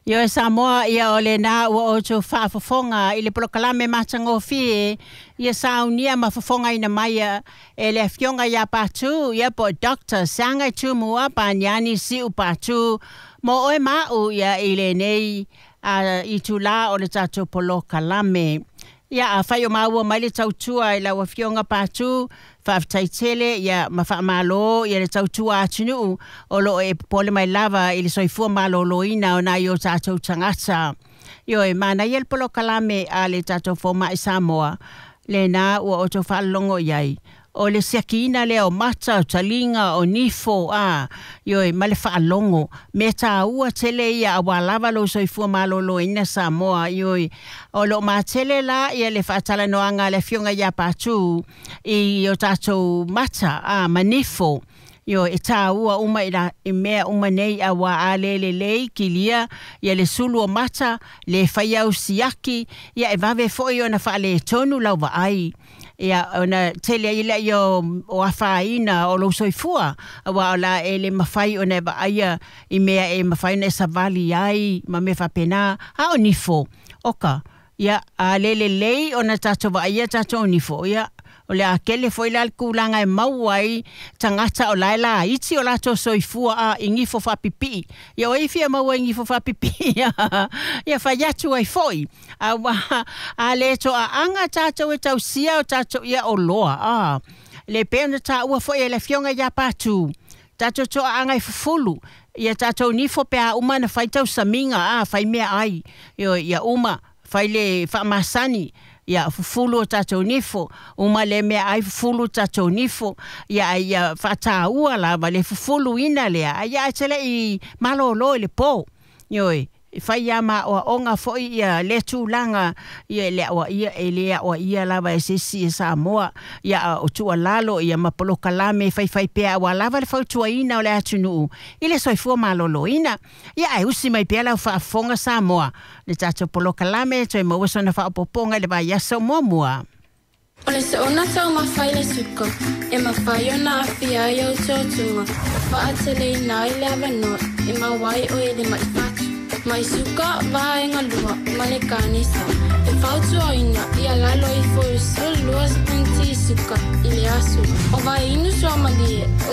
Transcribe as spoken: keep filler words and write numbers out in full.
Yo e Samoa ia o le na ua o tō whaafafonga i le polokalame mātango fie ia saunia ma fafonga ina maia e le fionga ia pātū ia po Doctor Sanga Tumua Panyani Siu pātū mo oe mau ia i le nei a i tula o le tātou polokalame. Ia a whai o maua mai le tautua i la wafionga pātū whaaftaitele ia mawha malo ia le tautua atinu o lo e pole mai lava i le soifua malo loina o na i o tātou tangata. Io e mana i el polokalame a le tātou foma i Samoa le na ua o tō whaalongo iai. O le siakina le o mata o talinga o nifo a io e male whaalongo me tā ua tele ia a walava lo soifua malo lo ina Samoa io e o lo matele la ia le whaatala noanga le fionga ia pātū i o tātou mata a manifo io e tā ua uma ira i mea uma nei a wa a le le lei ki lia ia le sulu o mata le whaiau siaki ia e vave foi o na whaale tonu lau wa ai ia ona tele ile yo o afaina o lo soifua wa la ele mafai ona ba ia i mea e mafai na savali ai ma me fa pena a onifo oka ia a lele lei ona tato ba ia tato onifo ia o le akele foi la kulanga e mauai tangata o laila iti o lato soifua a ingifo fa pipi ia o ifia maua ingifo fa pipi ia ia fa yatu ai foi a wa a le to a anga tato e tau sia o tato ia o loa a le pena ta ua foi le fionga ia patu tato to a anga i fufulu ia tato nifo pe a uma na fai tau saminga a fai mea ai ia uma fai le fa masani ia fufulu o tatou nifo uma le mea ai fufulu tatou nifo ia ia whataua la ma le fufulu ina lea ia tele i malolo le po ioi fai ia ma o onga foi ia le tūlanga ia le o ia e le o ia lava e sesi e Samoa ia o tua lalo ia ma polokalame fai fai pea wa lava le fautua ina o le atunu i le soifua malolo ina ia e usi mai pea lau whaafonga Samoa le tatou polokalame toi mauaso na whaapoponga le vai aso mua mua. O le se ona tau mawhai le suka, e mawhai o na awhia i au tōtunga, whaatele i nā i le awanoa, e mawai o e le mai whatu. Mai suka vaenga lua, ma le kanisa, e whautu o ina, i a lalo i fōi sul luas pinti suka, i le asu. O vai inu soa malie, o